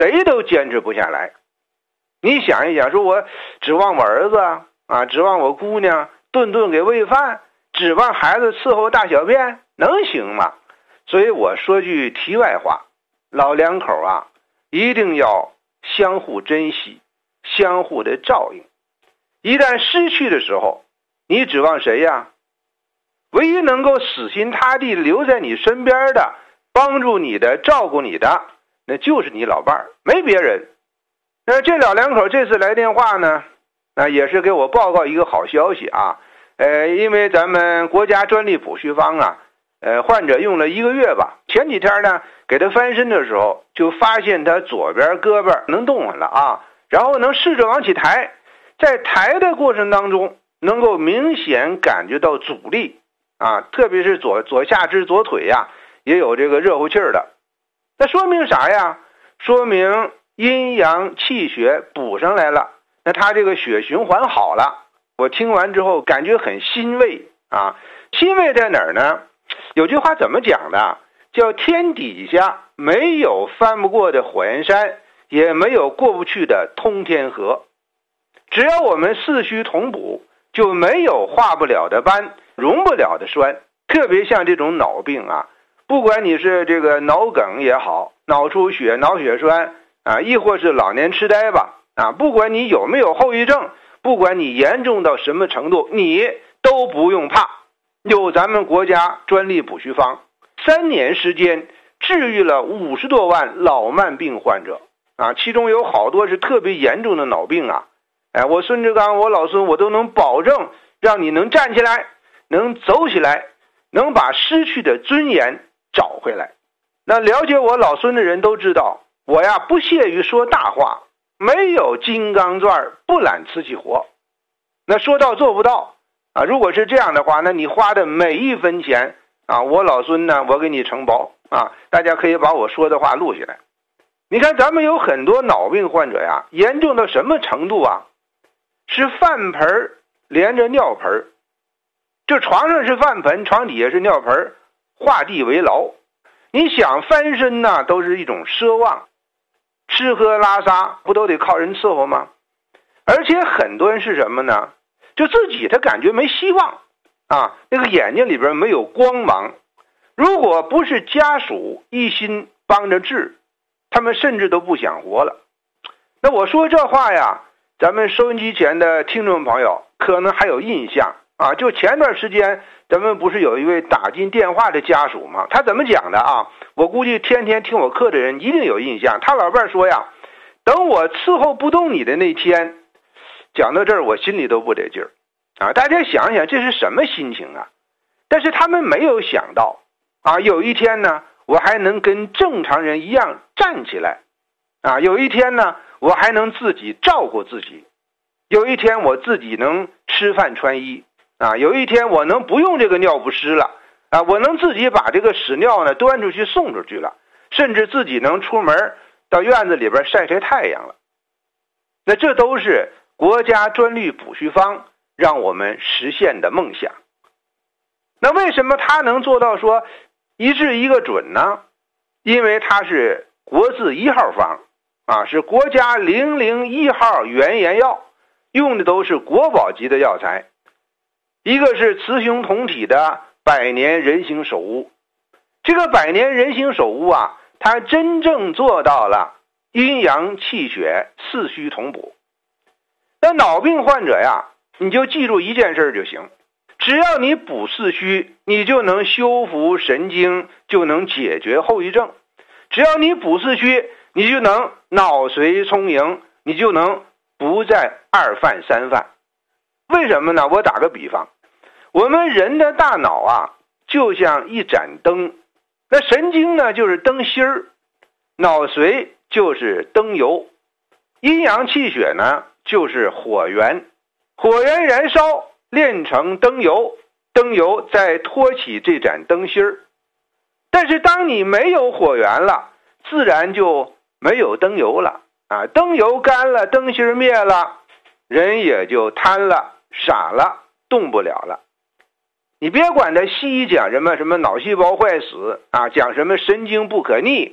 谁都坚持不下来。你想一想，说我指望我儿子啊，指望我姑娘顿顿给喂饭，指望孩子伺候大小便，能行吗？所以我说句题外话，老两口啊，一定要相互珍惜，相互的照应。一旦失去的时候，你指望谁呀？唯一能够死心塌地留在你身边的，帮助你的，照顾你的，那就是你老伴儿，没别人。那这老两口这次来电话呢，也是给我报告一个好消息啊。因为咱们国家专利补虚方啊，患者用了1个月吧，前几天呢给他翻身的时候，就发现他左边胳膊能动弹了啊，然后能试着往起抬，在抬的过程当中，能够明显感觉到阻力啊，特别是左下肢左腿呀，也有这个热乎气儿的。那说明啥呀？说明阴阳气血补上来了，那他这个血循环好了。我听完之后感觉很欣慰啊！欣慰在哪儿呢？有句话怎么讲的？叫天底下没有翻不过的火焰山，也没有过不去的通天河。只要我们四虚同补，就没有化不了的斑，溶不了的栓。特别像这种脑病啊，不管你是这个脑梗也好，脑出血、脑血栓啊，亦或是老年痴呆吧啊，不管你有没有后遗症，不管你严重到什么程度，你都不用怕，有咱们国家专利补虚方，3年时间治愈了50多万老慢病患者啊，其中有好多是特别严重的脑病啊。我孙志刚，我老孙，我都能保证让你能站起来，能走起来，能把失去的尊严找回来。那了解我老孙的人都知道，我呀不屑于说大话，没有金刚钻不揽瓷器活。那说到做不到啊！如果是这样的话，那你花的每一分钱啊，我老孙呢，我给你承包啊！大家可以把我说的话录下来。你看咱们有很多脑病患者呀，严重到什么程度啊？是饭盆连着尿盆，就床上是饭盆，床底下是尿盆，画地为牢。你想翻身呢，都是一种奢望，吃喝拉撒不都得靠人伺候吗？而且很多人是什么呢？就自己他感觉没希望啊，那个眼睛里边没有光芒。如果不是家属一心帮着治，他们甚至都不想活了。那我说这话呀，咱们收音机前的听众朋友可能还有印象啊，就前段时间咱们不是有一位打进电话的家属吗？他怎么讲的啊？我估计天天听我课的人一定有印象。他老伴说呀，等我伺候不动你的那天，讲到这儿我心里都不得劲儿啊！大家想想这是什么心情啊？但是他们没有想到啊，有一天呢，我还能跟正常人一样站起来啊！有一天呢，我还能自己照顾自己，有一天我自己能吃饭穿衣啊！有一天我能不用这个尿不湿了啊！我能自己把这个屎尿呢端出去送出去了，甚至自己能出门到院子里边晒晒太阳了。那这都是国家专利补虚方让我们实现的梦想。那为什么他能做到说一治一个准呢？因为它是国字1号方啊，是国家001号原研药，用的都是国宝级的药材。一个是雌雄同体的百年人形首乌，这个百年人形首乌啊，它真正做到了阴阳气血四虚同补。那脑病患者呀，你就记住一件事就行，只要你补四虚，你就能修复神经，就能解决后遗症。只要你补四虚，你就能脑髓充盈，你就能不再2犯3犯。为什么呢？我打个比方，我们人的大脑啊，就像一盏灯，那神经呢就是灯芯儿，脑髓就是灯油，阴阳气血呢就是火源，火源燃烧炼成灯油，灯油再托起这盏灯芯儿。但是当你没有火源了，自然就没有灯油了啊！灯油干了，灯芯灭了，人也就瘫了、傻了，动不了了。你别管他西医讲什么脑细胞坏死啊，讲什么神经不可逆，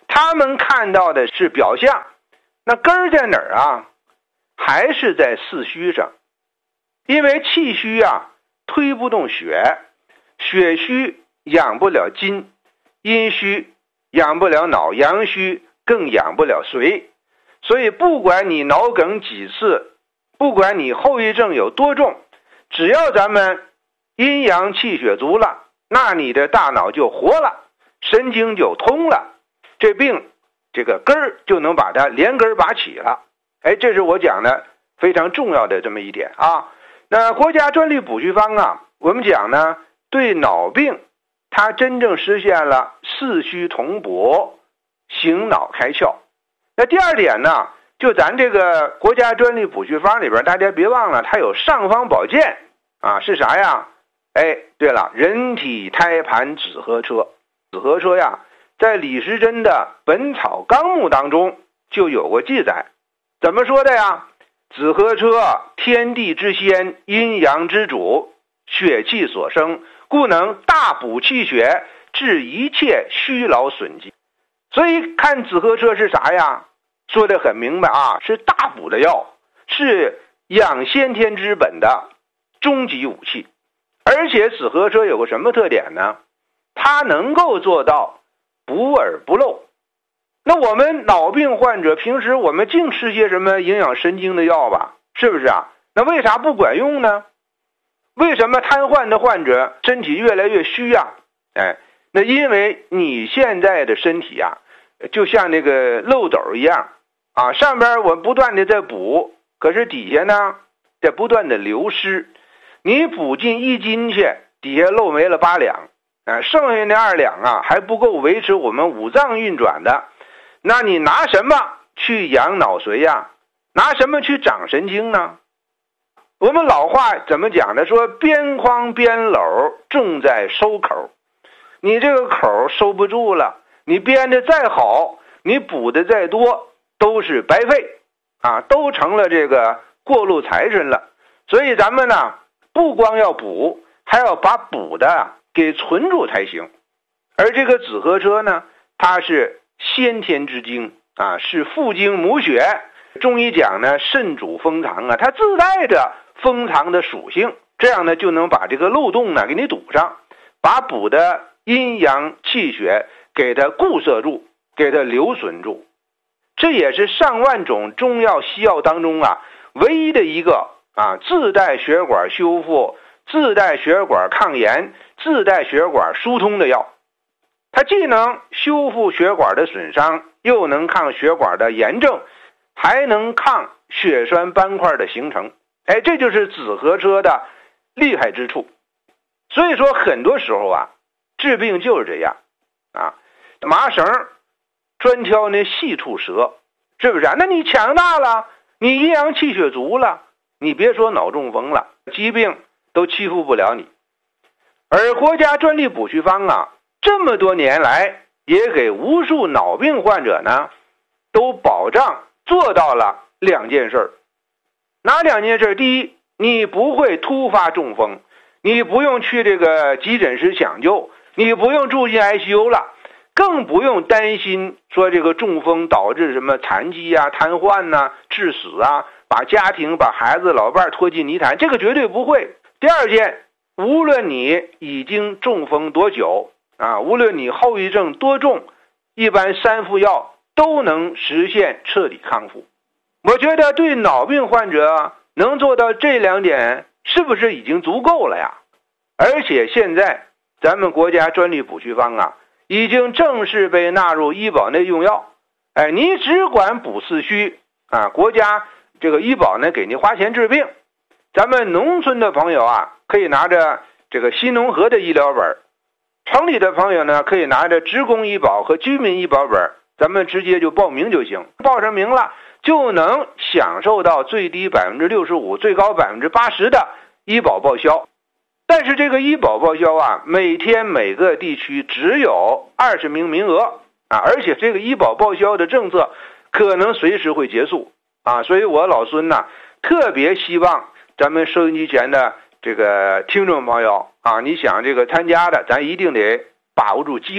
他们看到的是表象，那根儿在哪儿啊？还是在四虚上。因为气虚啊推不动血，血虚养不了筋，阴虚养不了脑，阳虚更养不了髓。所以不管你脑梗几次，不管你后遗症有多重，只要咱们阴阳气血足了，那你的大脑就活了，神经就通了，这病这个根儿就能把它连根拔起了。这是我讲的非常重要的这么一点啊。那国家专利补虚方啊，我们讲呢，对脑病它真正实现了四虚同补，醒脑开窍。那第二点呢，就咱这个国家专利补虚方里边，大家别忘了它有尚方宝剑啊，是啥呀？对了，人体胎盘紫河车。紫河车呀，在李时珍的《本草纲目》当中就有过记载。怎么说的呀？紫河车，天地之先，阴阳之主，血气所生，故能大补气血，治一切虚劳损疾。所以看紫河车是啥呀？说得很明白啊，是大补的药，是养先天之本的终极武器。而且紫河车有个什么特点呢？它能够做到补而不漏。那我们脑病患者平时我们净吃些什么营养神经的药吧，是不是啊？那为啥不管用呢？为什么瘫痪的患者身体越来越虚啊？那因为你现在的身体啊，就像那个漏斗一样啊，上边我不断的在补，可是底下呢在不断的流失。你补进1斤去，底下漏没了8两，剩下那2两啊还不够维持我们五脏运转的。那你拿什么去养脑髓呀？拿什么去长神经呢？我们老话怎么讲的？说边框边篓重在收口。你这个口收不住了，你编的再好，你补的再多，都是白费啊，都成了这个过路财神了。所以咱们呢，不光要补，还要把补的给存住才行。而这个紫河车呢，它是先天之精啊，是父精母血。中医讲呢，肾主封藏啊，它自带着封藏的属性，这样呢就能把这个漏洞呢给你堵上，把补的阴阳气血给它固摄住，给它留存住。这也是上万种中药西药当中啊唯一的一个啊自带血管修复、自带血管抗炎、自带血管疏通的药。它既能修复血管的损伤，又能抗血管的炎症，还能抗血栓斑块的形成。这就是紫河车的厉害之处。所以说很多时候啊，治病就是这样啊，麻绳专挑那细处折，是不是啊？那你强大了，你阴阳气血足了，你别说脑中风了，疾病都欺负不了你。而国家专利补虚方啊，这么多年来也给无数脑病患者呢都保障做到了2件事。哪2件事？第一，你不会突发中风，你不用去这个急诊室抢救，你不用住进 ICU 了，更不用担心说这个中风导致什么残疾啊、瘫痪啊、致死啊，把家庭、把孩子、老伴拖进泥潭，这个绝对不会。第2件，无论你已经中风多久啊，无论你后遗症多重，一般3副药都能实现彻底康复。我觉得对脑病患者能做到这2点，是不是已经足够了呀？而且现在咱们国家专利补虚方啊，已经正式被纳入医保内用药。你只管补四虚啊，国家这个医保呢给你花钱治病。咱们农村的朋友啊，可以拿着这个新农合的医疗本，城里的朋友呢可以拿着职工医保和居民医保本，咱们直接就报名就行。报上名了，就能享受到最低 65%、最高 80% 的医保报销。但是这个医保报销啊，每天每个地区只有20名名额啊，而且这个医保报销的政策可能随时会结束啊，所以我老孙呢特别希望咱们收音机前的这个听众朋友啊，你想这个参加的，咱一定得把握住机会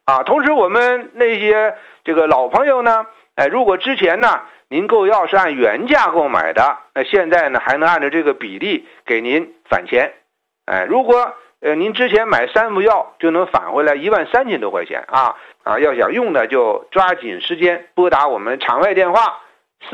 啊。同时我们那些这个老朋友呢，如果之前呢您购药是按原价购买的，现在呢还能按照这个比例给您返钱。如果您之前买3副药就能返回来13000多块钱啊！要想用的就抓紧时间拨打我们场外电话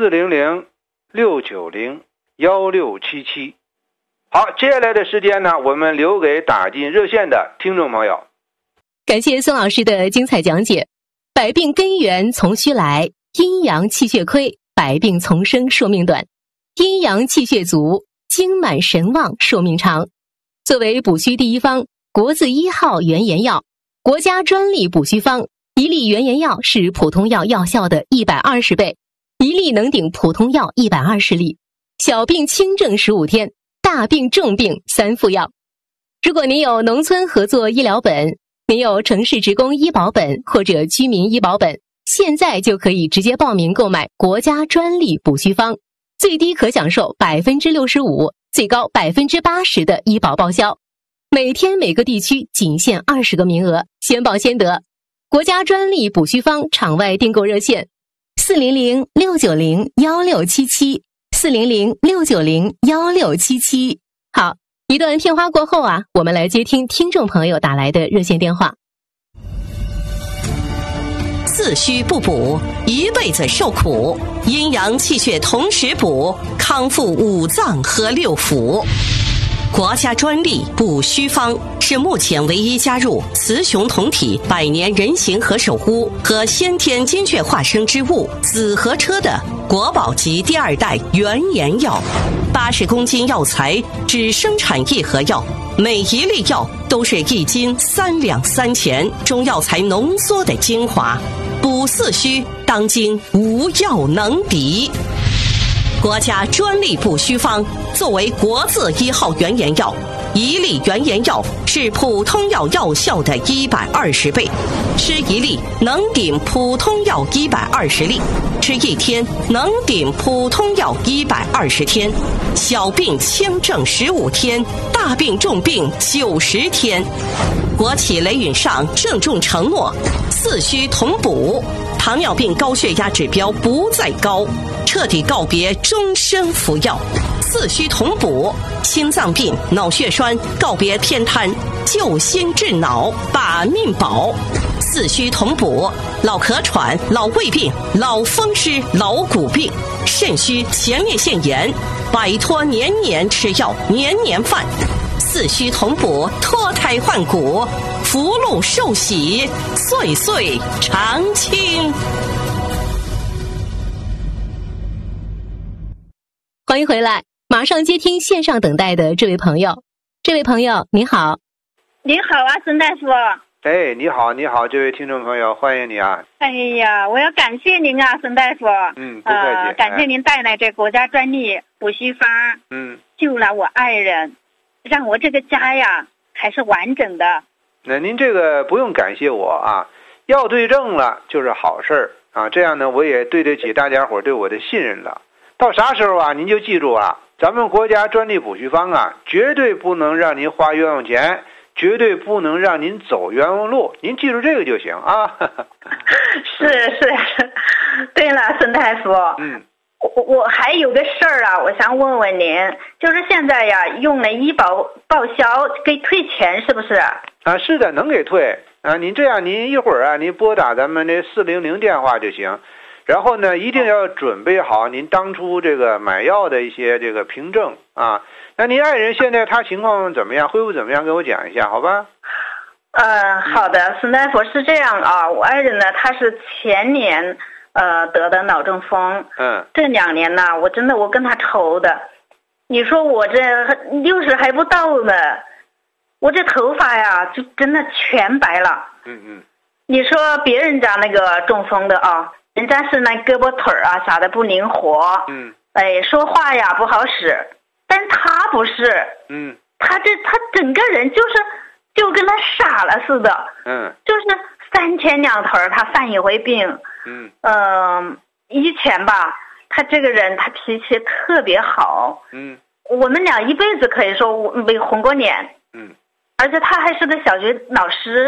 400-690-1677。好，接下来的时间呢，我们留给打进热线的听众朋友。 感谢孙老师的精彩讲解。百病根源从虚来，阴阳气血亏，百病丛生，寿命短；阴阳气血足，精满神旺，寿命长。作为补虚第一方，国字1号原研药，国家专利补虚方，一粒原研药是普通药药效的120倍，一粒能顶普通药120粒。小病轻症15天，大病重病3副药。如果您有农村合作医疗本，您有城市职工医保本或者居民医保本，现在就可以直接报名购买国家专利补虚方，最低可享受65%，最高80%的医保报销。每天每个地区仅限20个名额，先报先得。国家专利补虚方场外订购热线400-690-1677 400-690-1677。好，一段片花过后啊，我们来接听听众朋友打来的热线电话。 四虚不补，一辈子受苦；阴阳气血同时补，康复5脏和6腑。国家专利补虚方是目前唯一加入雌雄同体100年人形和守护和先天精血化生之物紫河车的国宝级第2代原研药。80公斤药材只生产1盒药，每一粒药都是1斤3两3钱中药材浓缩的精华，补四虚当今无药能敌。国家专利补虚方作为国字1号原研药，一粒原研药是普通药药效的120倍，吃一粒能顶普通药120粒，吃1天能顶普通药120天，小病轻症15天，大病重病90天。国企雷允上郑重承诺，四虚同补，糖尿病高血压指标不再高，彻底告别终身服药。四虚同补，心脏病、脑血栓告别偏瘫，救心治脑，把命保。四虚同补，老咳喘、老胃病、老风湿、老骨病，肾虚、前列腺炎，摆脱年年吃药、年年犯。四虚同补，脱胎换骨，福禄寿喜，岁岁常青。 欢迎回来，马上接听线上等待的这位朋友。这位朋友您好。 您好啊，孙大夫。 哎，你好，你好，这位听众朋友，欢迎你啊！ 哎呀，我要感谢您啊，孙大夫。 不客气。 感谢您带来这国家专利补虚方，救了我爱人，让我这个家呀还是完整的。 那您这个不用感谢我啊，药对症了就是好事儿啊，这样呢我也对得起大家伙对我的信任了。到啥时候啊，您就记住啊，咱们国家专利补虚方啊，绝对不能让您花冤枉钱，绝对不能让您走冤枉路，您记住这个就行啊。 是，对了，孙大夫，我还有个事儿啊，我想问问您，就是现在呀，用了医保报销给退钱是不是？ 啊，是的，能给退啊。您这样，您一会儿啊，您拨打咱们这400电话就行。然后呢，一定要准备好您当初这个买药的一些这个凭证啊。那您爱人现在他情况怎么样，恢复怎么样，跟我讲一下好吧？ 好的，孙大夫是这样啊，我爱人呢，他是前年得的脑中风，这2年呢，我跟他愁的，你说我这60还不到呢，我这头发呀就真的全白了。你说别人家那个中风的啊，人家是那胳膊腿啊啥的不灵活，说话呀不好使，但是他不是，他整个人就跟他傻了似的，就是3天2头他犯一回病，以前吧，他这个人他脾气特别好，我们俩一辈子可以说没红过脸，而且他还是个小学老师，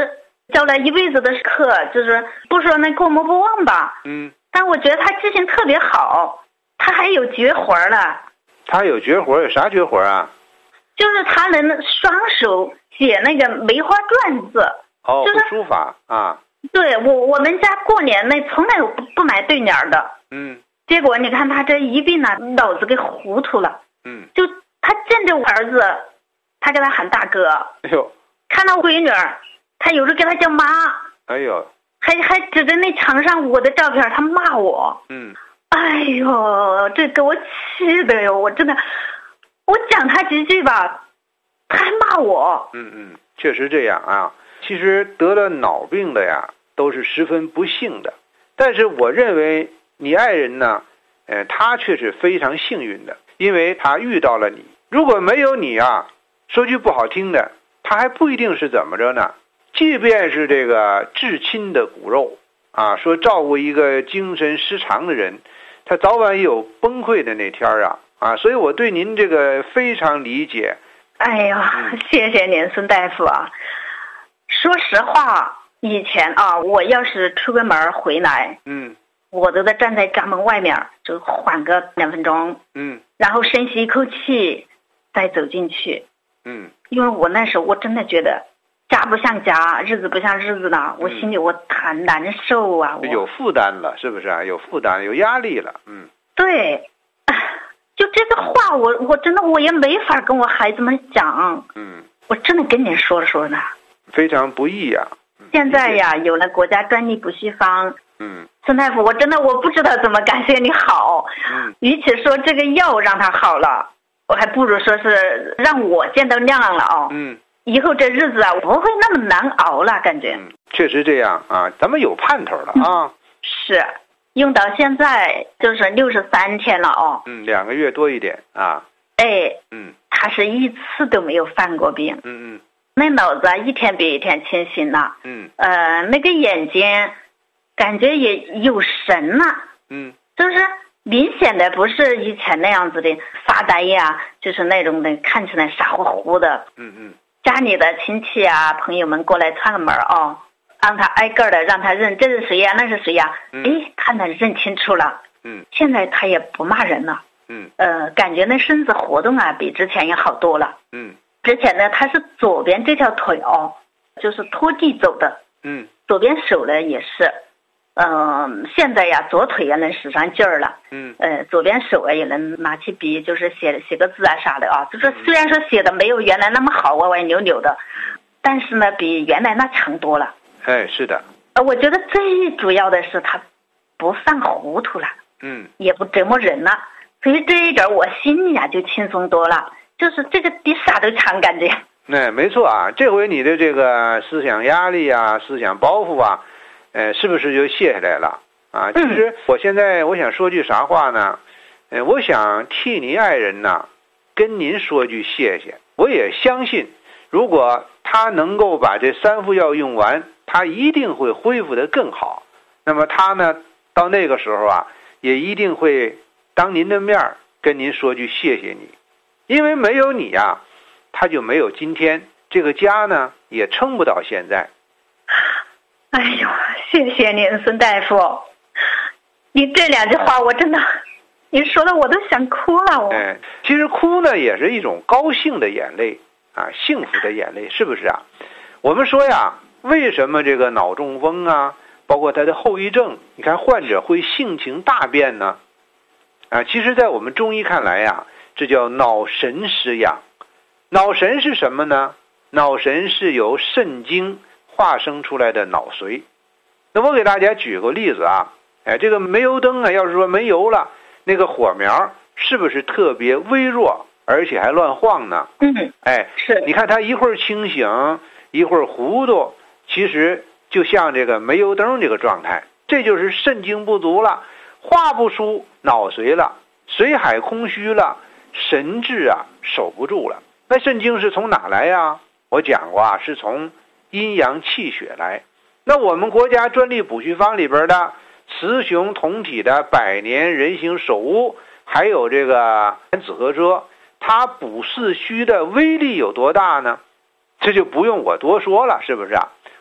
教了一辈子的课，就是不说那过目不忘吧，但我觉得他记性特别好，他还有绝活了。 他有绝活，有啥绝活啊？ 就是他能双手写那个梅花篆字。 哦， 就是书法啊。 对，我们家过年那从来不买对联的。结果你看他这一病呢，脑子给糊涂了。就他见着我儿子，他给他喊大哥。 哎呦。 看到闺女，他有时给他叫妈。 哎呦。 还指着那墙上我的照片，他骂我。哎呦，这给我气的哟！我真的，我讲他几句吧，他还骂我。 确实这样啊。其实得了脑病的呀，都是十分不幸的。但是我认为你爱人呢，他却是非常幸运的，因为他遇到了你。如果没有你啊，说句不好听的，他还不一定是怎么着呢。即便是这个至亲的骨肉啊，说照顾一个精神失常的人，他早晚也有崩溃的那天啊。所以我对您这个非常理解。 哎呀，谢谢您，孙大夫啊。说实话，以前啊，我要是出个门回来，我都得站在家门外面，就缓个2分钟，然后深吸一口气，再走进去，因为我那时候我真的觉得家不像家，日子不像日子呢，我心里我很难受啊， 有负担了，是不是啊？有负担，有压力了， 对，就这个话，我真的我也没法跟我孩子们讲，我真的跟您说呢。 非常不易呀。 现在呀，有了国家专利补虚方。孙大夫，我真的我不知道怎么感谢你好。与其说这个药让他好了，我还不如说是让我见到亮了哦。以后这日子啊，不会那么难熬了，感觉。 确实这样啊，咱们有盼头了啊。 是，用到现在就是63天了哦。 2个月多一点啊。 他是一次都没有犯过病。那脑子啊，一天比一天清醒了。那个眼睛，感觉也有神了。就是明显的不是以前那样子的发呆呀，就是那种的看起来傻乎乎的。家里的亲戚啊，朋友们过来串个门哦，让他挨个的让他认，这是谁呀，那是谁呀？他能认清楚了。现在他也不骂人了。感觉那身子活动啊，比之前也好多了。之前呢，他是左边这条腿哦，就是拖地走的。左边手呢也是。现在呀，左腿也能使上劲儿了。左边手啊也能拿起笔，就是写个字啊啥的啊。就是虽然说写的没有原来那么好，歪歪扭扭的，但是呢，比原来那强多了。 是的。 我觉得最主要的是他不犯糊涂了。也不折磨人了，所以这一点我心里啊就轻松多了。就是这个比啥都强，感觉。 没错啊，这回你的这个思想压力啊，思想包袱啊，是不是就卸下来了啊？其实我现在我想说句啥话呢？我想替您爱人呢，跟您说句谢谢。我也相信，如果他能够把这3副药用完，他一定会恢复得更好。那么他呢，到那个时候啊，也一定会当您的面跟您说句谢谢你。因为没有你呀，他就没有今天，这个家呢也撑不到现在。 哎呦，谢谢您，孙大夫。你这2句话我真的，你说的我都想哭了。 其实哭呢也是一种高兴的眼泪啊，幸福的眼泪，是不是啊？我们说呀，为什么这个脑中风啊，包括它的后遗症，你看患者会性情大变呢？其实在我们中医看来呀，这叫脑神失养。脑神是什么呢？脑神是由肾精化生出来的脑髓。那我给大家举个例子啊，这个煤油灯啊，要是说没油了，那个火苗是不是特别微弱，而且还乱晃呢？ 是。 你看它一会儿清醒，一会儿糊涂，其实就像这个煤油灯这个状态，这就是肾精不足了，化不出脑髓了，髓海空虚了，神志啊守不住了。那肾精是从哪来呀？我讲过啊，是从阴阳气血来。那我们国家专利补虚方里边的雌雄同体的百年人形首乌，还有这个紫河车，它补四虚的威力有多大呢？这就不用我多说了，是不是啊？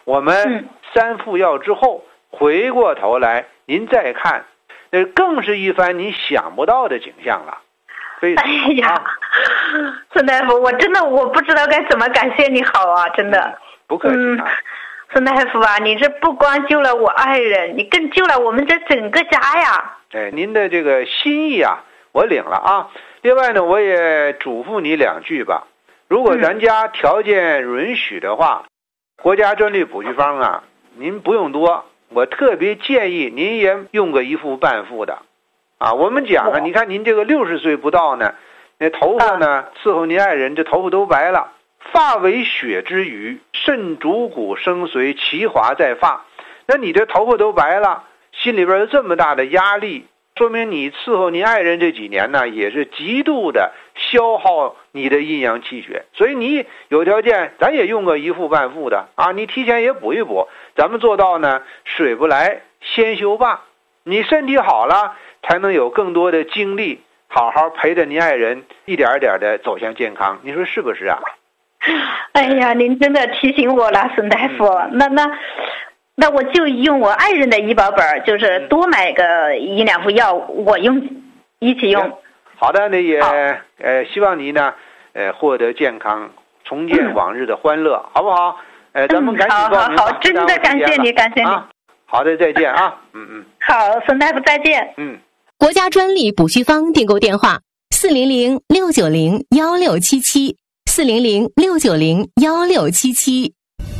我们3副药之后回过头来您再看，那更是一番你想不到的景象了。 哎呀，孙大夫，我不知道该怎么感谢你好啊，真的。 不客气啊。 孙大夫啊，你这不光救了我爱人，你更救了我们这整个家呀。 您的这个心意啊，我领了啊。另外呢，我也嘱咐你2句吧。如果咱家条件允许的话，国家专利补虚方啊，您不用多，我特别建议您也用个1副半副的。啊，我们讲啊，你看您这个60岁不到呢，那头发呢，伺候您爱人这头发都白了，发为血之余，肾主骨生髓，其华在发。那你这头发都白了，心里边有这么大的压力，说明你伺候您爱人这几年呢，也是极度的消耗你的阴阳气血。所以你有条件，咱也用个1副半副的啊，你提前也补一补，咱们做到呢，水不来先修罢。你身体好了，才能有更多的精力，好好陪着您爱人一点点的走向健康。你说是不是啊？ 哎呀，您真的提醒我了，孙大夫。那我就用我爱人的医保本，就是多买个1、2副药，我一起用。 好的，那也希望您呢获得健康，重建往日的欢乐，好不好？咱们赶紧报名吧。 好，真的感谢你，感谢你。 好的，再见啊。 好，孙大夫再见。 国家专利补虚方订购电话：400-690-1677，400-690-1677。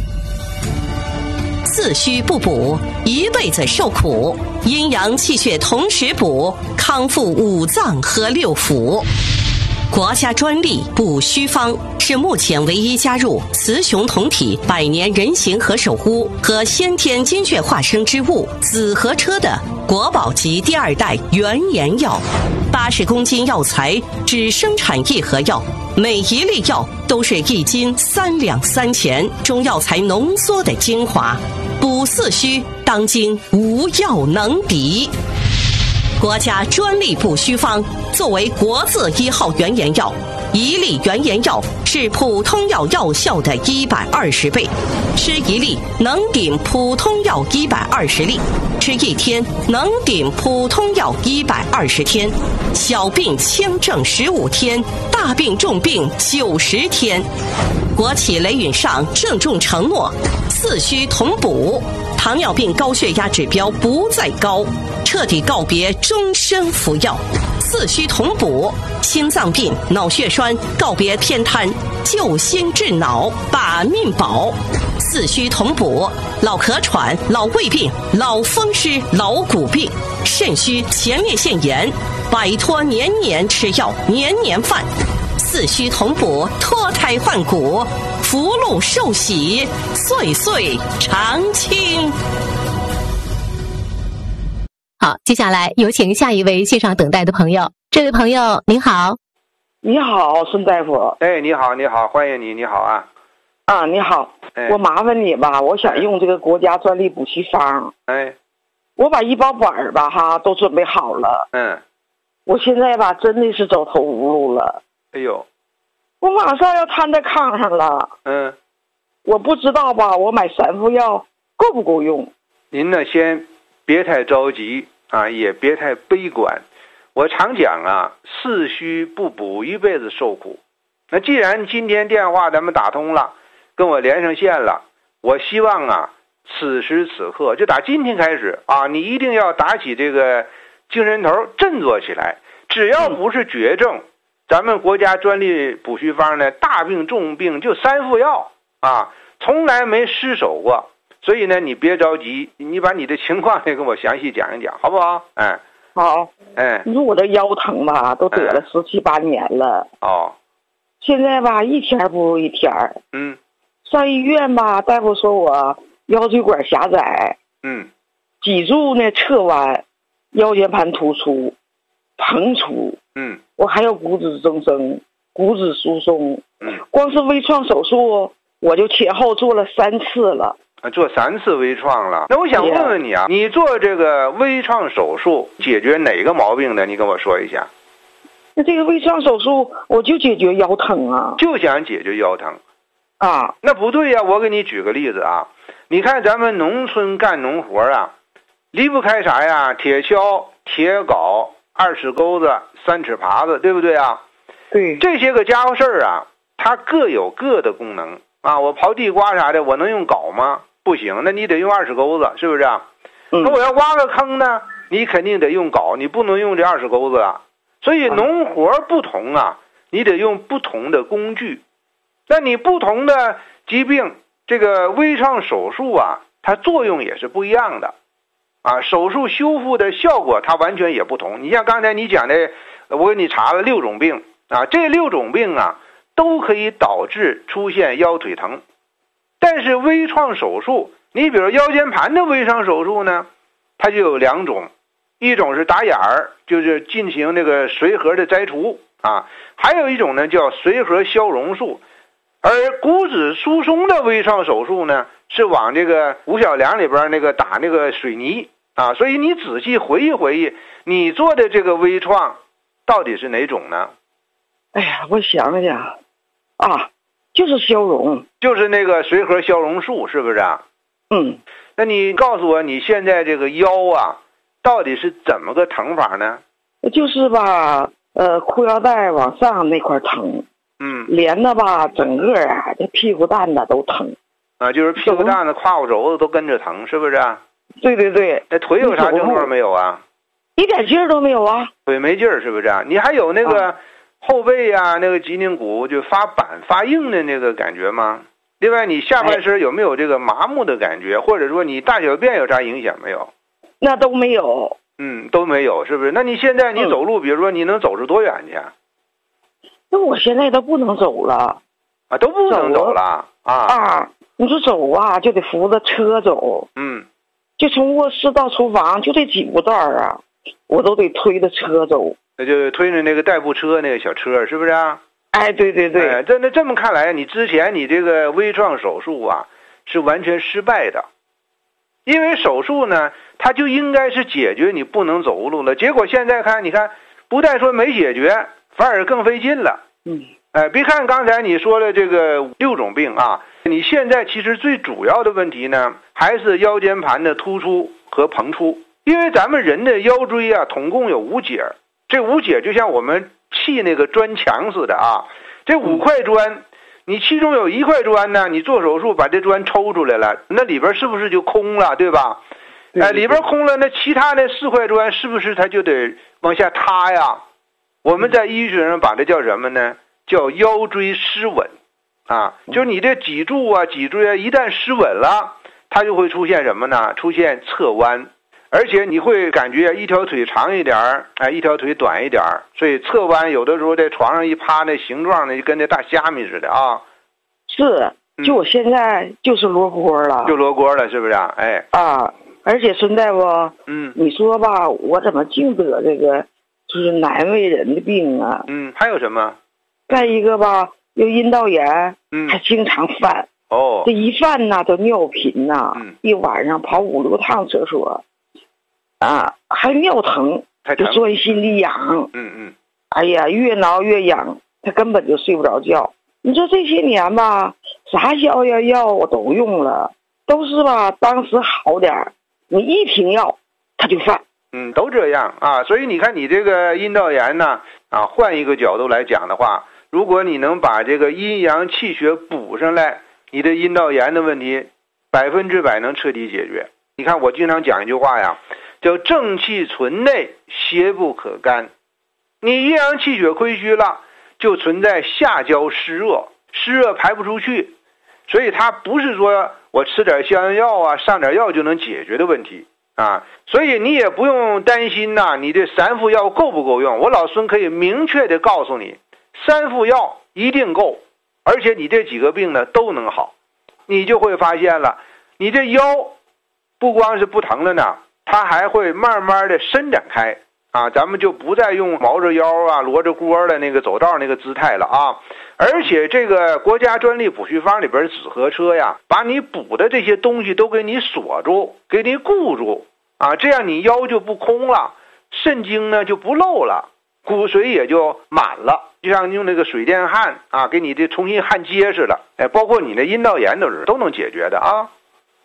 四虚不补，一辈子受苦；阴阳气血同时补，康复5脏和6腑。国家专利补虚方是目前唯一加入雌雄同体百年人形和守护和先天精血化生之物紫河车的国宝级第2代原研药，80公斤药材只生产1盒药，每一粒药都是1斤3两3钱中药材浓缩的精华，补四虚当今无药能敌。国家专利补虚方作为国字1号原研药，1粒原研药是普通药药效的120倍，吃1粒能顶普通药120粒，吃1天能顶普通药120天，小病轻症15天，大病重病90天。国企雷允上郑重承诺，四虚同补，糖尿病高血压指标不再高，彻底告别终身服药。四虚同补，心脏病、脑血栓告别偏瘫，救心治脑，把命保。四虚同补，老咳喘、老胃病、老风湿、老骨病，肾虚、前列腺炎，摆脱年年吃药、年年犯。四虚同补，脱胎换骨，福禄寿喜，岁岁常青。 好，接下来有请下一位线上等待的朋友。这位朋友您好。 你好，孙大夫。 你好，你好，欢迎你，你好啊。 你好，我麻烦你吧，我想用这个国家专利补虚方。我把医保本吧都准备好了。我现在吧真的是走投无路了。 哎呦， 我马上要瘫在炕上了。我不知道吧，我买3副药够不够用？ 您呢先别太着急啊，也别太悲观。我常讲啊，四虚不补一辈子受苦。那既然今天电话咱们打通了，跟我连上线了，我希望啊，此时此刻就打今天开始啊，你一定要打起这个精神头，振作起来。只要不是绝症，咱们国家专利补虚方呢，大病重病就3副药啊，从来没失手过。所以呢，你别着急，你把你的情况也跟我详细讲一讲，好不好？ 好。你说我这腰疼吧，都得了17、18年了。现在吧，一天不如一天。上医院吧，大夫说我腰椎管狭窄。脊柱呢侧弯，腰间盘突出，膨出。我还有骨质增生、骨质疏松。光是微创手术，我就前后做了3次了。 做3次微创了。那我想问问你啊，你做这个微创手术解决哪个毛病的？你跟我说一下。 那这个微创手术我就解决腰疼啊。 就想解决腰疼。那不对呀，我给你举个例子啊。 你看咱们农村干农活啊，离不开啥呀？铁锹、铁镐、2尺钩子、3尺耙子，对不对啊？ 对， 这些个家伙事儿啊，它各有各的功能啊。我刨地瓜啥的，我能用镐吗？不行，那你得用2尺钩子，是不是啊？那我要挖个坑呢，你肯定得用镐，你不能用这2尺钩子啊。所以农活不同啊，你得用不同的工具。那你不同的疾病，这个微创手术啊，它作用也是不一样的啊。手术修复的效果它完全也不同。你像刚才你讲的，我给你查了6种病啊，这6种病啊都可以导致出现腰腿疼。但是微创手术，你比如腰间盘的微创手术呢，它就有2种，一种是打眼儿，就是进行那个髓核的摘除啊，还有一种呢叫髓核消融术。而骨质疏松的微创手术呢，是往这个五小梁里边那个打那个水泥啊。所以你仔细回忆回忆，你做的这个微创到底是哪种呢？ 哎呀，我想想啊，就是消融， 就是那个髓核消融术，是不是啊？那你告诉我，你现在这个腰啊，到底是怎么个疼法呢？ 就是吧，裤腰带往上那块疼，连的吧，整个啊，这屁股蛋子都疼啊，就是屁股蛋子、胯骨轴子都跟着疼，是不是啊？ 对对对。 那腿有啥症状没有啊？ 一点劲儿都没有啊。 腿没劲儿，是不是啊？你还有那个后背啊，那个脊椎骨就发板发硬的那个感觉吗？另外，你下半身有没有这个麻木的感觉，或者说你大小便有啥影响没有？ 那都没有。 都没有，是不是？那你现在你走路，比如说你能走出多远去？ 那我现在都不能走了啊，都不能走了啊！ 你说走啊，就得扶着车走。就从卧室到厨房就这几步道啊，我都得推着车走。 那就推着那个代步车，那个小车，是不是啊？ 哎，对对对。 哎，这么看来，你之前你这个微创手术啊，是完全失败的。因为手术呢，它就应该是解决你不能走路了。结果现在看，你看，不但说没解决，反而更费劲了。别看刚才你说的这个6种病啊，你现在其实最主要的问题呢，还是腰间盘的突出和膨出。因为咱们人的腰椎啊，总共有5节，这5节就像我们砌那个砖墙似的啊。这5块砖，你其中有1块砖呢，你做手术把这砖抽出来了，那里边是不是就空了，对吧？里边空了，那其他的4块砖是不是它就得往下塌呀？我们在医学上把这叫什么呢？叫腰椎失稳啊，就是你这脊柱啊、脊椎啊一旦失稳了，它就会出现什么呢？出现侧弯，而且你会感觉一条腿长一点一条腿短一点，所以侧弯有的时候在床上一趴，那形状呢就跟那大虾米似的啊。 是，就我现在就是罗锅了， 就罗锅了，是不是啊？哎而且孙大夫，你说吧，我怎么净得这个就是难为人的病啊？ 还有什么？ 再一个吧，有阴道炎，还经常犯。这一犯呢，都尿频呐，一晚上跑5、6趟厕所，还尿疼，就钻心里痒。哎呀，越挠越痒，他根本就睡不着觉。你说这些年吧，啥消炎药我都用了，都是吧，当时好点，你一停药，他就犯。 都这样啊。所以你看，你这个阴道炎呢，换一个角度来讲的话，如果你能把这个阴阳气血补上来，你的阴道炎的问题100%能彻底解决。你看我经常讲一句话呀，叫正气存内，邪不可干。你阴阳气血亏虚了，就存在下焦湿热排不出去，所以它不是说我吃点消炎药啊，上点药就能解决的问题啊。所以你也不用担心你这3副药够不够用。我老孙可以明确的告诉你，3副药一定够，而且你这几个病呢都能好。你就会发现了，你这腰不光是不疼了呢，它还会慢慢的伸展开咱们就不再用毛着腰摞着锅的那个走道那个姿态了而且这个国家专利补虚方里边的紫河车呀，把你补的这些东西都给你锁住，给你固住这样你腰就不空了，肾经呢就不漏了，骨髓也就满了，就像用那个水电焊给你这重新焊结实了。包括你的阴道炎都能解决的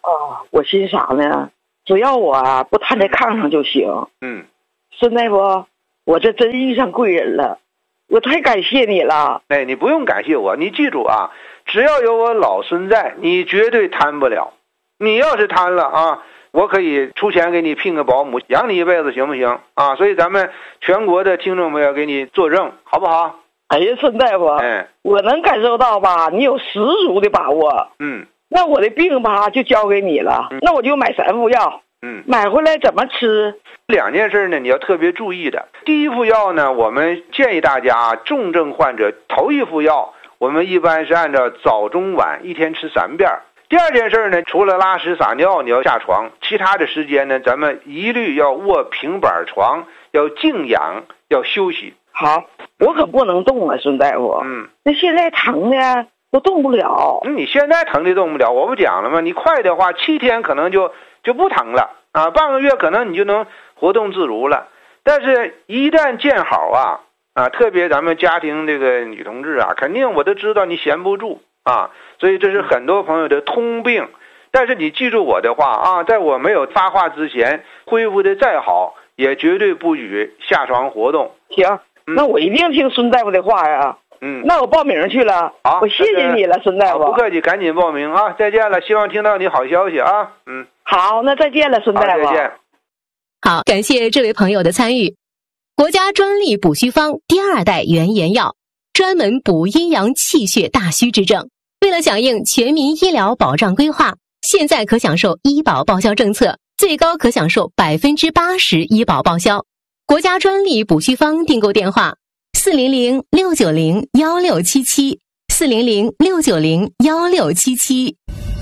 我心啥呢？只要我不瘫在炕上就行。孙大夫，我这真遇上贵人了，我太感谢你了。 哎，你不用感谢我，你记住啊，只要有我老孙在，你绝对瘫不了。你要是瘫了啊，我可以出钱给你聘个保姆，养你一辈子，行不行啊？所以咱们全国的听众朋友给你作证，好不好？ 哎呀，孙大夫，我能感受到吧，你有十足的把握。那我的病吧就交给你了，那我就买3副药。买回来怎么吃 ？2件事呢，你要特别注意的。第一副药呢，我们建议大家重症患者头1副药，我们一般是按照早中晚1天吃3遍。第2件事呢，除了拉屎撒尿你要下床，其他的时间呢，咱们一律要卧平板床，要静养，要休息。 好，我可不能动啊，孙大夫。那现在疼的都动不了。 你现在疼的动不了，我不讲了吗？你快的话7天可能就不疼了啊，半个月可能你就能活动自如了。但是一旦见好啊，特别咱们家庭这个女同志啊，肯定我都知道你闲不住啊，所以这是很多朋友的通病。但是你记住我的话啊，在我没有发话之前，恢复的再好，也绝对不许下床活动。 行，那我一定听孙大夫的话呀。那我报名去了。好，我谢谢你了，孙大夫。 不客气，赶紧报名啊！再见了，希望听到你好消息啊。 好，那再见了，孙大夫。 再见。 好，感谢这位朋友的参与。国家专利补虚方第2代原研药，专门补阴阳气血大虚之症。为了响应全民医疗保障规划，现在可享受医保报销政策，最高可享受80%医保报销。国家专利补虚方订购电话：400-690-1677 400-690-1677。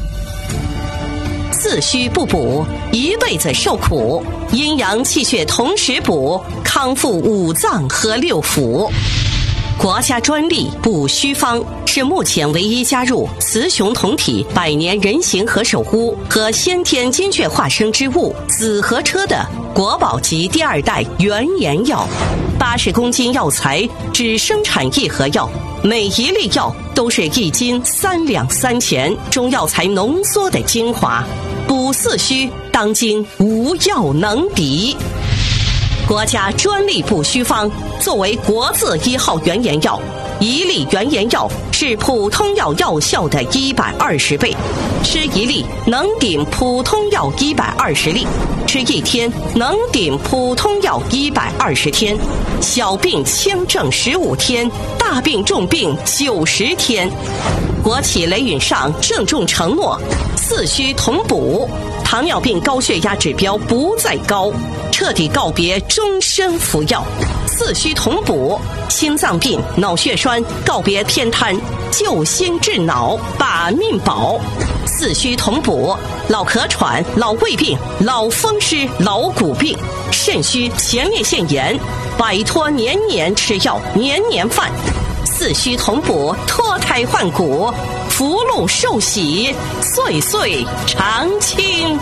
四虚不补，一辈子受苦；阴阳气血同时补，康复5脏和6腑。国家专利补虚方是目前唯一加入雌雄同体百年人形和守屋和先天精确化生之物紫河车的国宝级第2代原研药。80公斤药材只生产1盒药，每一粒药都是1斤3两3钱，中药材浓缩的精华，补四虚当今无药能敌。国家专利补虚方作为国字1号原研药，一粒原研药是普通药药效的120倍，吃一粒能顶普通药120粒，吃1天能顶普通药120天，小病轻症15天，大病重病90天。国企雷允上郑重承诺，四虚同补，糖尿病高血压指标不再高，彻底告别终身服药。四虚同补，心脏病、脑血栓告别偏瘫，救心治脑，把命保。四虚同补，老咳喘、老胃病、老风湿、老骨病、肾虚、前列腺炎，摆脱年年吃药、年年犯。四虚同补，脱胎换骨，福禄寿喜，岁岁常青。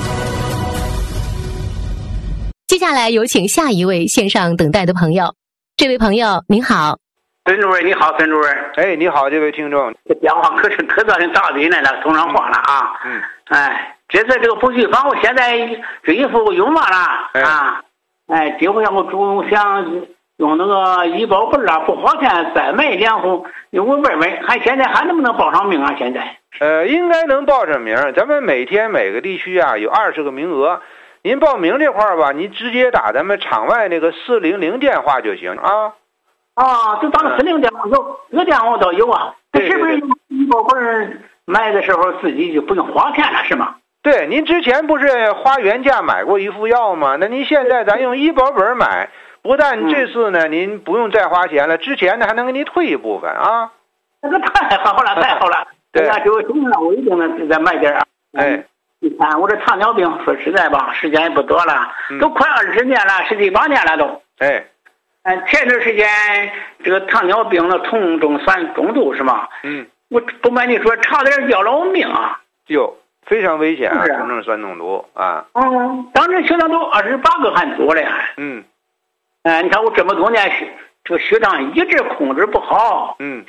接下来有请下一位线上等待的朋友。这位朋友您好。 孙主任你好，孙主任。 哎，你好，这位听众。 这电话可造成大嘴来了，通上话了啊。这次这个补虚方，我现在这一副用完了啊。这回我主想用那个医保本啊，不花钱再买2副，我问问现在还能不能报上名啊？现在应该能报上名。咱们每天每个地区啊有20个名额，您报名这块儿吧，您直接打咱们场外那个400电话就行啊。 就打了400电话有，这电话我倒有啊。这是不是医保本买的时候自己就不用花钱了是吗？ 对，您之前不是花原价买过1副药吗？那您现在咱用医保本买，不但这次呢您不用再花钱了，之前呢还能给您退一部分啊。 那个太好了，太好了！对呀，就我一定能再买点啊。你看我这糖尿病，说实在吧，时间也不多了，都快20年了，17、18年了都。前段时间这个糖尿病的酮中酸中毒是吗？我不瞒你说，差点要了我命啊！ 哟，非常危险啊！酮中酸中毒啊！ 当时血糖都28个还多了呀。你看我这么多年这个血糖一直控制不好。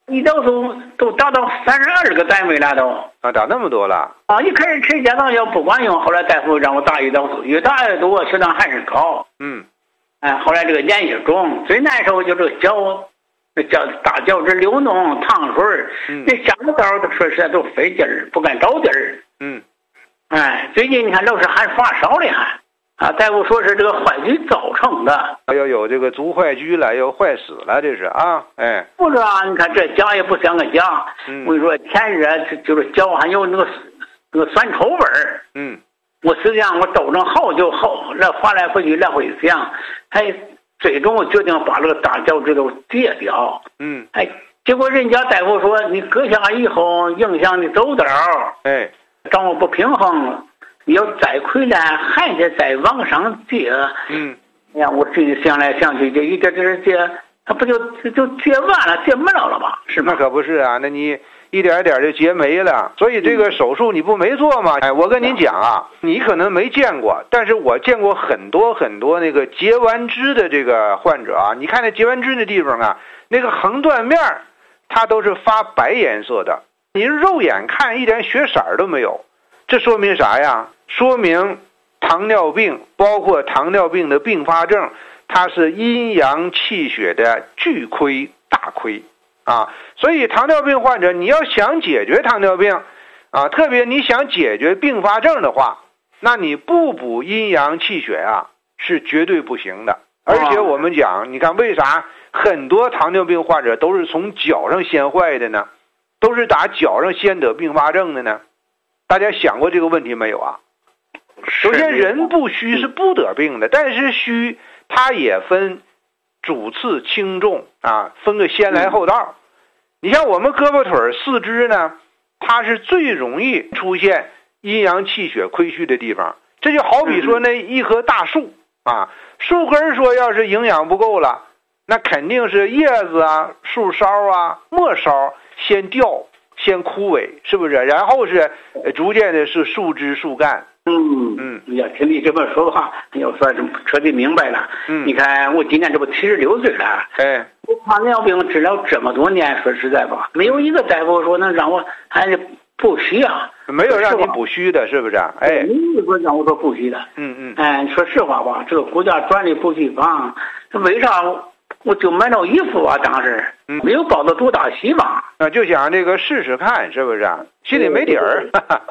胰岛素都达到32个单位了都。 啊，达那么多了。 啊，一开始吃降糖药不管用，后来大夫让我打胰岛素，越打越多，血糖还是高。后来这个脸一肿，最难受就这个脚，叫大脚趾流脓、淌水儿。那下个道说实在都费劲儿，不敢着地儿。最近你看老是还发烧了还。大夫说是这个坏疽造成的， 要有这个足坏疽了，要坏死了，这是啊， 不是啊，你看这脚也不像个脚，我跟你说，天热就是脚还有那个酸臭味儿，我实际上我斗争好久好，来来回去来回想，最终我决定把这个大脚趾头截掉，结果人家大夫说你割下以后影响你走道，掌握不平衡。你要再回来，还得再往上接。我自己想来想去，这一点点接，它不就接完了，接没了吧？是吗？ 那可不是啊，那你一点点就接没了。所以这个手术你不没做吗？我跟您讲啊，你可能没见过，但是我见过很多很多那个截完肢的这个患者啊。你看那截完肢的地方啊，那个横断面它都是发白颜色的，你肉眼看一点血色都没有。这说明啥呀？说明糖尿病，包括糖尿病的并发症，它是阴阳气血的巨亏大亏啊！所以糖尿病患者，你要想解决糖尿病啊，特别你想解决并发症的话，那你不补阴阳气血啊，是绝对不行的。而且我们讲，你看为啥很多糖尿病患者都是从脚上先坏的呢？都是打脚上先得并发症的呢？大家想过这个问题没有啊？首先人不虚是不得病的，但是虚它也分主次轻重啊，分个先来后到。你像我们胳膊腿四肢呢，它是最容易出现阴阳气血亏虚的地方。这就好比说那一棵大树啊，树根说要是营养不够了，那肯定是叶子啊、树梢啊、末梢先掉先枯萎，是不是？然后是逐渐的是树枝树干。 要听你这么说话，要说彻底明白了。你看我今年这不76岁了，我糖尿病治疗这么多年，说实在吧，没有一个大夫说能让我还是补虚啊， 没有让你补虚的，是不是？ 没有说让我说补虚的。说实话吧，这个国家专利补虚方，为啥我就买到一副啊？当时没有抱着多大希望， 就想这个试试看，是不是？心里没底儿。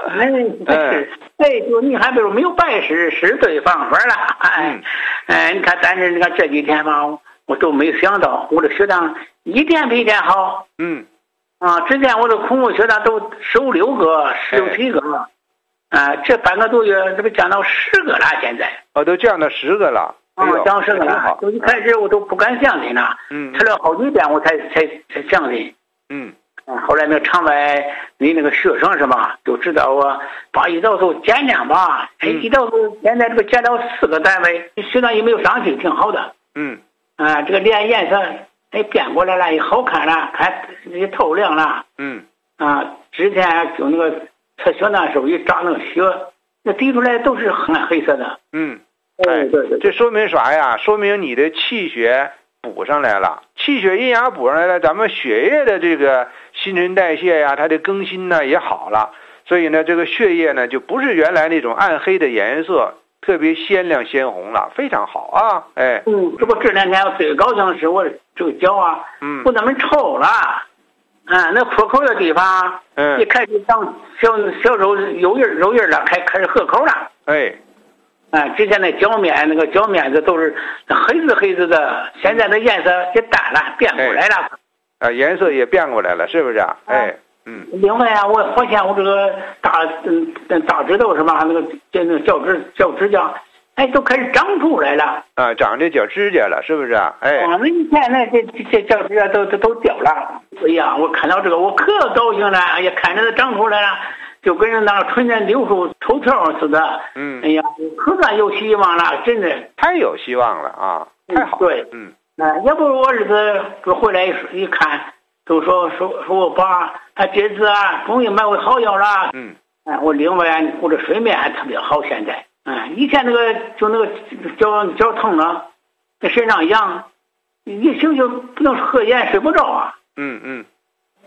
就你还比如没有白试，试对方法了。你看，但是你看这几天吧，我都没想到我的血糖一天比一天好。之前我的空腹血糖都15、16个、16、17个，这半个多月这不降到10个了，现在。 都降到10个了。 降10个了。就一开始我都不敢相信了，吃了好几遍我才相信。后来那个肠外你那个学生是吧，就知道我把胰岛素减量吧。胰岛素现在这个减到4个单位，血糖也没有上去，挺好的。这个脸颜色变过来了，也好看了，看也透亮了。之前就那个测血那时候一长那个血，那滴出来都是很黑色的。对， 这说明啥呀？说明你的气血补上来了，气血阴阳补上来了，咱们血液的这个新陈代谢呀，它的更新呢也好了，所以呢，这个血液呢就不是原来那种暗黑的颜色，特别鲜亮鲜红了，非常好啊！ 这不这2天我最高兴是我这个脚啊，不那么臭了，那破口的地方，也开始长小肉印了，开始合口了，之前那脚面子都是黑子的，现在的颜色也淡了，变过来了。 颜色也变过来了，是不是？ 另外啊，我发现我这个大指头是吧？那个脚指甲，都开始长出来了。 长这脚指甲了，是不是？ 那以前呢，这脚指甲都掉了。哎呀，我看到这个我可高兴了，看着它长出来了。就跟人那个春天柳树抽条似的，哎呀，可算有希望了，真的太有希望了啊！太好， 对，要不我儿子就回来一看，都说我爸他这次啊，终于买回好药了。我另外我这睡眠还特别好，现在，以前那个脚疼了，那身上痒，一醒就不能合眼睡不着啊。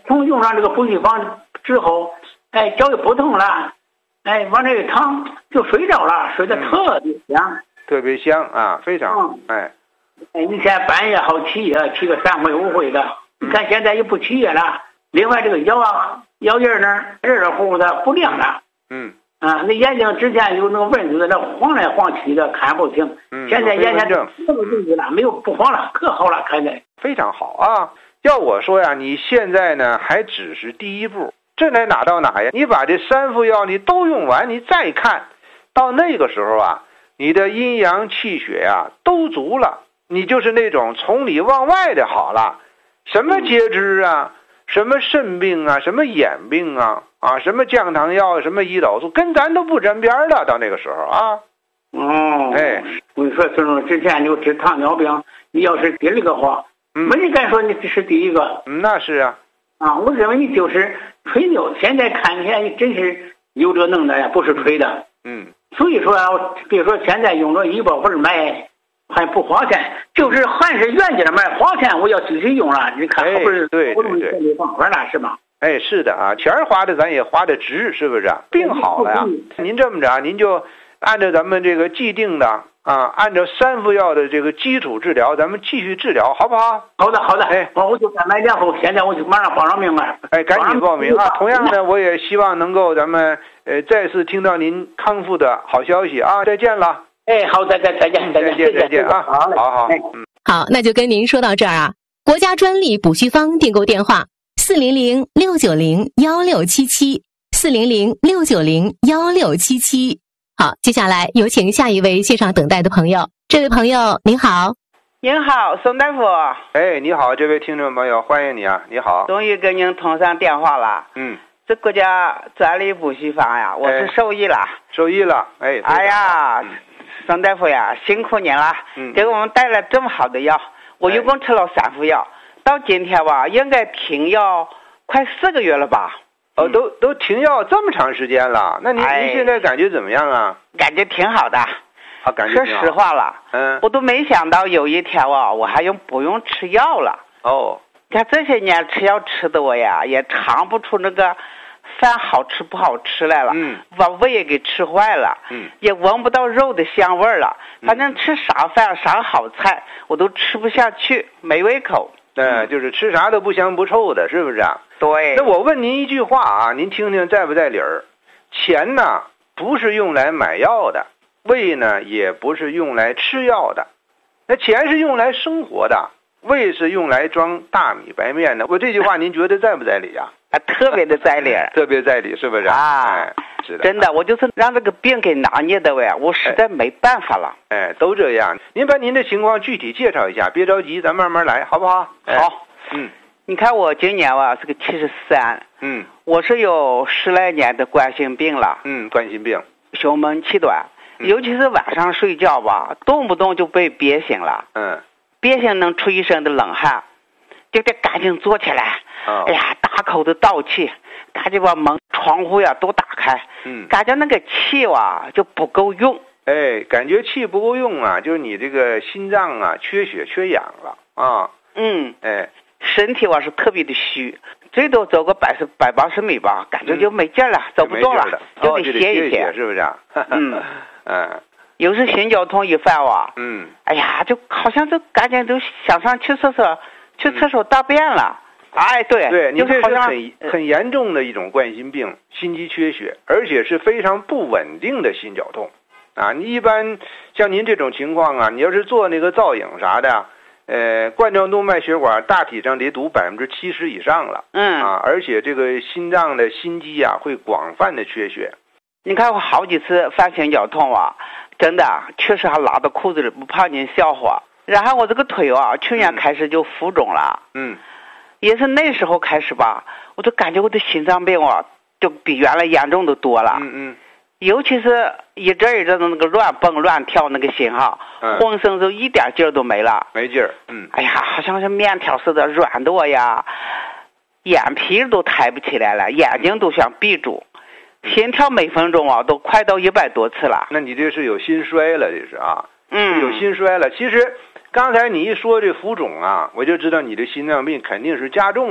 从用上这个补气方之后，哎，脚就不痛了，哎，往这一躺就睡着了，睡得特别香， 特别香啊，非常，哎， 以前半夜好起夜，起个3回5回的，你看现在也不起夜了。另外这个腰眼呢，热热乎乎的不亮了，那眼睛之前有那个蚊子，那晃来晃去的看不清，现在眼前这个东西了，没有不晃了，可好了，看来非常好啊。要我说呀，你现在呢还只是第一步，这得哪到哪呀？你把这3副药你都用完，你再看到那个时候啊，你的阴阳气血呀都足了，你就是那种从里往外的好了，什么截肢啊，什么肾病啊，什么眼病啊，什么降糖药，什么胰岛素，跟咱都不沾边了。到那个时候啊，哎， 我跟你说，孙总，之前就治糖尿病，你要是第二个话，没人敢说你这是第一个。 那是啊， 我认为你就是吹牛。现在看起来你真是有这能耐呀，不是吹的。所以说啊，比如说现在用着医保份买，还不花钱，就是还是原价买，花钱我要继续用了。你看，不是对， 方法了是吗？ 哎，是的啊，钱花的咱也花的值，是不是？病好了呀，您这么着，您就按照咱们这个既定的按照3副药的这个基础治疗，咱们继续治疗，好不好？ 好的。哎，我就再买2副，现在我就马上报上名了。 哎，赶紧报名啊！同样呢，我也希望能够咱们再次听到您康复的好消息啊！再见了。 哎，好，再见啊！好， 好，那就跟您说到这儿啊。国家专利补虚方订购电话400-690-1677，400-690-1677。好，接下来有请下一位线上等待的朋友。这位朋友您好。 您好，宋大夫。 哎，你好，这位听众朋友，欢迎你啊！你好， 终于跟您通上电话了。这国家专利补虚方呀，我是受益了。 哎呀，宋大夫呀，辛苦您了，给我们带来这么好的药。我一共吃了3副药，到今天吧，应该停药快4个月了吧？ 都停药这么长时间了，那您现在感觉怎么样啊？ 感觉挺好的。 感觉说实话了，我都没想到有一天我还不用吃药了。看这些年吃药吃的我呀，也尝不出那个饭好吃不好吃来了，把胃也给吃坏了，也闻不到肉的香味了。反正吃啥饭啥好菜我都吃不下去，没胃口。 就是吃啥都不香不臭的，是不是啊？ 对。 那我问您一句话啊，您听听在不在理儿？钱呢不是用来买药的，胃呢也不是用来吃药的，那钱是用来生活的，胃是用来装大米白面的。我这句话您觉得在不在理啊？ 特别的在理。 特别在理，是不是是的， 真的，我就是让这个病给拿捏的喂，我实在没办法了。 都这样。您把您的情况具体介绍一下，别着急，咱慢慢来，好不好？ 好。你看我今年是个73。我是有10来年的冠心病了。 冠心病， 胸闷气短，尤其是晚上睡觉吧，动不动就被憋醒了。憋醒能出一身的冷汗，就得赶紧坐起来。哎呀，大口的倒气，赶紧把门窗户呀都打开。感觉那个气就不够用。 感觉气不够用啊，就是你这个心脏啊缺血缺氧了啊。 身体是特别的虚，最多走个180米吧，感觉就没劲了，走不动了，就得歇一歇， 是不是？ 有时心绞痛一犯哎呀，就好像就赶紧都想上去厕所大便了。 对，你这是很严重的一种冠心病，心肌缺血，而且是非常不稳定的心绞痛你一般像您这种情况你要是做那个造影啥的，冠状动脉血管大体上得堵70%以上了。而且这个心脏的心肌会广泛的缺血。 你看我好几次犯心绞痛真的确实还拉到裤子里，不怕您笑话。然后我这个腿去年开始就浮肿了。也是那时候开始吧，我就感觉我的心脏病就比原来严重的多了。尤其是一阵一阵的那个乱蹦乱跳那个心浑身就一点劲儿都没了， 没劲儿。 哎呀，好像是面条似的软的眼皮都抬不起来了，眼睛都想闭住，心跳每分钟都快到100多次了。 那你这是有心衰了，这是有心衰了。其实刚才你一说这浮肿我就知道你的心脏病肯定是加重了，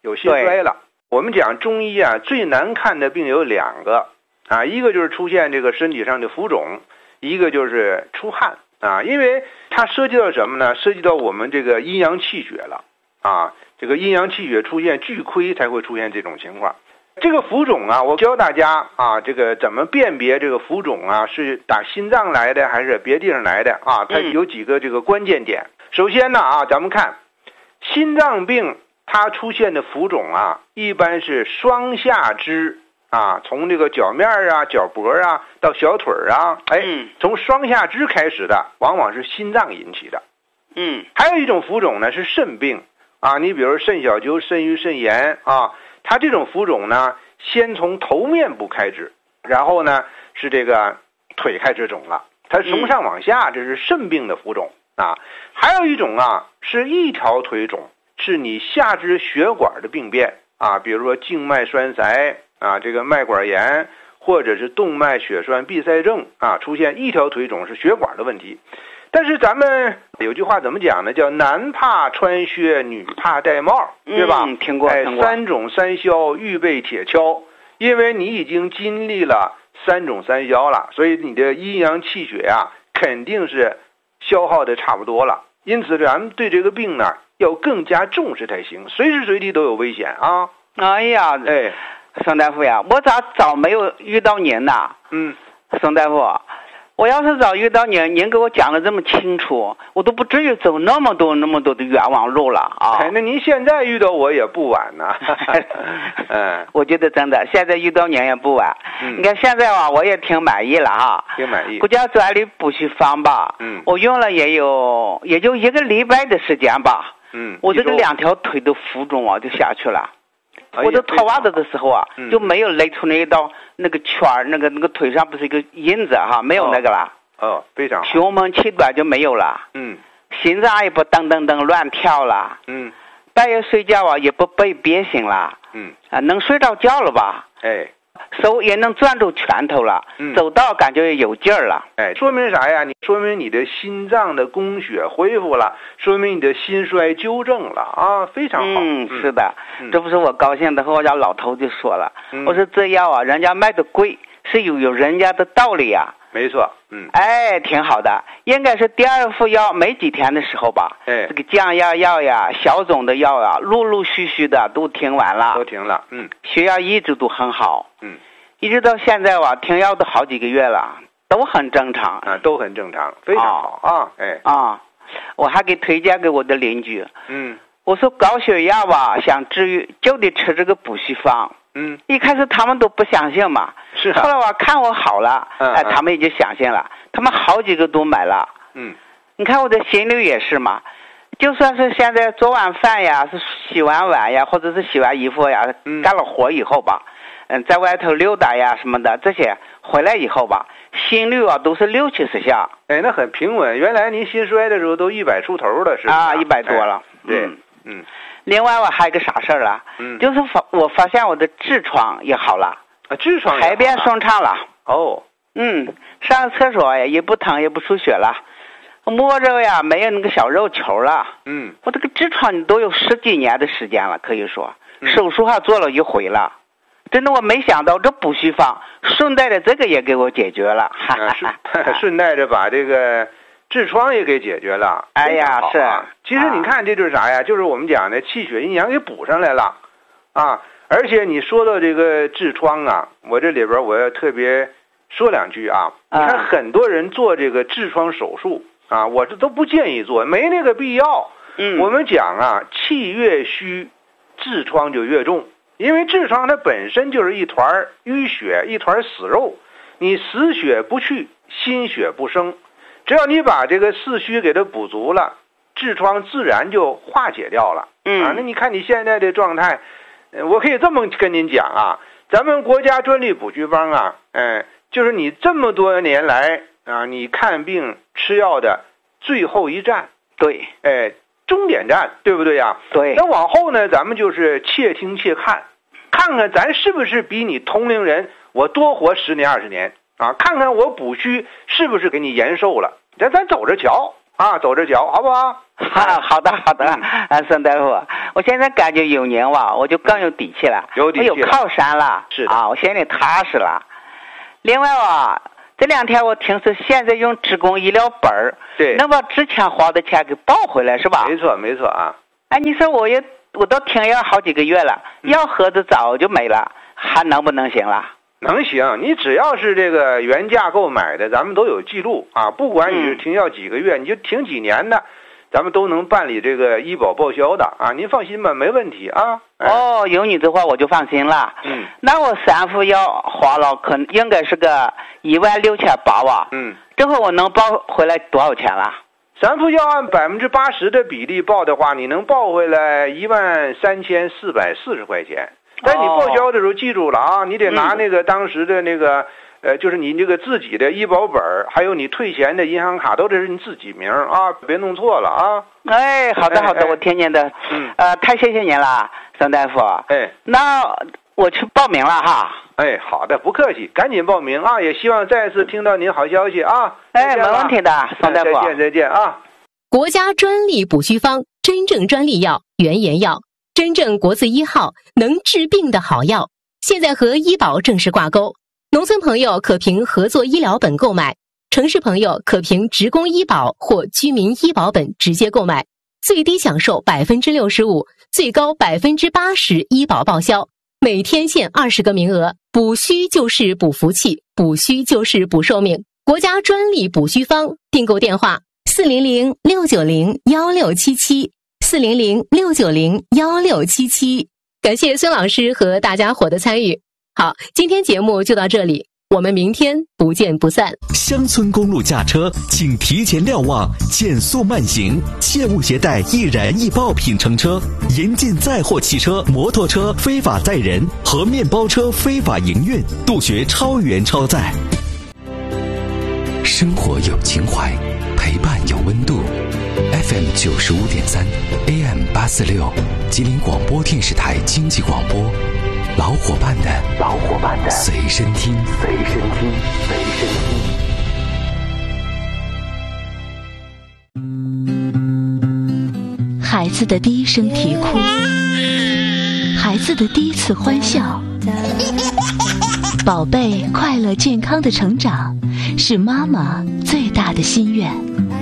有心衰了。我们讲中医啊，最难看的病有2个啊，一个就是出现这个身体上的浮肿，一个就是出汗啊，因为它涉及到什么呢？涉及到我们这个阴阳气血了啊，这个阴阳气血出现巨亏才会出现这种情况。这个浮肿啊，我教大家啊，这个怎么辨别这个浮肿啊，是打心脏来的还是别地方来的啊？它有几个这个关键点。首先呢啊，咱们看心脏病它出现的浮肿啊，一般是双下肢啊，从这个脚面啊、脚脖啊到小腿啊，从双下肢开始的，往往是心脏引起的。还有一种浮肿呢是肾病啊，你比如肾小球、肾盂、肾炎啊，它这种浮肿呢，先从头面部开始，然后呢是这个腿开始肿了，它从上往下，这是肾病的浮肿啊。还有一种啊是一条腿肿，是你下肢血管的病变啊，比如说静脉栓塞啊，这个脉管炎，或者是动脉血栓闭塞症啊，出现一条腿肿是血管的问题。但是咱们有句话怎么讲呢？叫男怕穿靴，女怕戴帽，对吧？ 听过。 3肿3消，预备铁锹。因为你已经经历了3肿3消了，所以你的阴阳气血啊，肯定是消耗的差不多了。因此，咱们对这个病呢，要更加重视才行，随时随地都有危险啊！ 哎呀，宋大夫呀，我咋早没有遇到您呢？宋大夫。我要是早遇到您给我讲的这么清楚，我都不至于走那么多的冤枉路了啊！ 那您现在遇到我也不晚呢。 我觉得真的现在遇到您也不晚。你看现在啊，我也挺满意了哈， 挺满意。 国家专利补虚方吧，我用了也就1个礼拜的时间吧。我这个2条腿的浮肿啊就下去了。我都脱袜子的时候啊，就没有勒出那一道那个圈儿，那个腿上不是一个印子哈，没有那个了。 非常好。 胸闷气短就没有了。心脏也不噔噔噔乱跳了。半夜睡觉啊也不被憋醒了。能睡着觉了吧？手也能攥住拳头了。走道感觉有劲儿了。 说明啥呀？说明你的心脏的供血恢复了，说明你的心衰纠正了啊，非常好。 是的，这不是我高兴的和我家老头就说了，我说这药啊，人家卖的贵，是有人家的道理啊。 没错， 挺好的，应该是第2副药没几天的时候吧。这个降压药呀、消肿的药呀，陆陆续续的都停完了。 都停了， 血压一直都很好，一直到现在吧，停药都好几个月了，都很正常啊，都很正常，非常好啊。我还给推荐给我的邻居，我说高血压吧，想治愈就得吃这个补虚方。一开始他们都不相信嘛， 是后来我看我好了，他们也就相信了，他们好几个都买了。你看我的心率也是嘛，就算是现在做完饭呀，是洗完碗呀，或者是洗完衣服呀，干了活以后吧，在外头溜达呀什么的，这些回来以后吧，心率啊都是60、70下。 那很平稳。原来您心衰的时候都100出头了，是吧 ？100多了。 对， 另外我还有个啥事儿了？就是我发现我的痔疮也好了， 痔疮排便顺畅了。上厕所也不疼也不出血了，摸着呀没有那个小肉球了。我这个痔疮都有10几年的时间了，可以说手术还做了1回了。真的我没想到这补虚方顺带着这个也给我解决了。 顺带着把这个痔疮也给解决了。 是。 其实你看这就是啥呀？就是我们讲的气血阴阳给补上来了啊。而且你说到这个痔疮啊，我这里边我要特别说2句啊。你看很多人做这个痔疮手术啊，我这都不建议做，没那个必要。我们讲啊，气越虚，痔疮就越重。因为痔疮它本身就是一团淤血，一团死肉，你死血不去，心血不生。只要你把这个四虚给它补足了，痔疮自然就化解掉了。那你看你现在的状态，我可以这么跟您讲啊，咱们国家专利补虚方啊，就是你这么多年来啊，你看病吃药的最后一站。 对， 终点站，对不对呀？ 对。 那往后呢，咱们就是且听且看，看看咱是不是比你同龄人我多活10年20年啊？看看我补虚是不是给你延寿了？咱走着瞧啊，走着瞧，好不好？ 好的，孙大夫， 我现在感觉有您吧，我就更有底气了， 有底气了， 我有靠山了， 是啊，我心里踏实了。另外吧，这2天我听说现在用职工医疗本儿， 对， 能把之前花的钱给报回来，是吧？ 没错，没错啊。 哎，你说我都停药好几个月了，药盒子早就没了，还能不能行了？ 能行，你只要是这个原价购买的，咱们都有记录啊。不管你是停药几个月，你就停几年的，咱们都能办理这个医保报销的啊。您放心吧，没问题啊。 哦，有你的话我就放心了。那我3副药花了，应该是个16800吧。这回我能报回来多少钱了 ？3副药按80%的比例报的话，你能报回来13440块钱。但你报销的时候记住了啊，你得拿那个当时的那个就是你这个自己的医保本，还有你退钱的银行卡，都得是你自己名啊，别弄错了啊。 哎，好的好的，我听您的。太谢谢您了，孙大夫。那我去报名了哈。 好的，不客气，赶紧报名啊！也希望再次听到您好消息啊。 没问题的，孙大夫。 再见啊！ 国家专利补虚方，真正专利药，原研药，真正国字1号，能治病的好药，现在和医保正式挂钩。农村朋友可凭合作医疗本购买，城市朋友可凭职工医保或居民医保本直接购买，最低享受65%，最高80%医保报销，每天限20个名额。补虚就是补福气，补虚就是补寿命。国家专利补虚方，订购电话400-690-1677，400-690-1677。感谢孙老师和大家伙的参与。好，今天节目就到这里，我们明天不见不散。 乡村公路驾车，请提前瞭望，减速慢行，切勿携带易燃易爆品乘车，严禁载货汽车、摩托车非法载人和面包车非法营运，杜绝超员超载。 生活有情怀，陪伴有温度。FM 95.3 AM 846，吉林广播电视台经济广播。老伙伴的随身听。 孩子的第一声啼哭，孩子的第一次欢笑，宝贝快乐健康的成长，是妈妈最大的心愿。